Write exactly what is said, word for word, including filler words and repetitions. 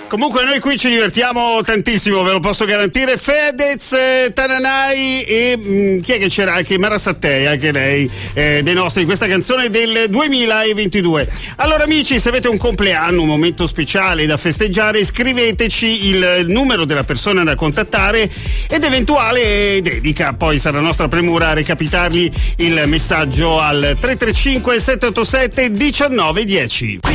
Comunque noi qui ci divertiamo tantissimo, ve lo posso garantire. Fedez, eh, Tananai e mh, chi è che c'era? Anche Mara Sattei, anche lei, eh, dei nostri, questa canzone del duemilaventidue. Allora amici, se avete un compleanno, un momento speciale da festeggiare, scriveteci il numero della persona da contattare ed eventuale dedica, poi sarà nostra premura recapitargli il messaggio al tre tre cinque sette otto sette uno nove uno zero.